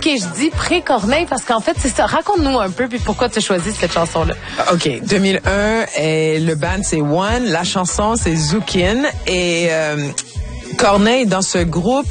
OK, je dis pré-Corneille parce qu'en fait, c'est ça. Raconte-nous un peu, puis pourquoi tu as choisi cette chanson-là. OK, 2001, et le band, c'est One. La chanson, c'est Zoukin. Et Corneille, dans ce groupe,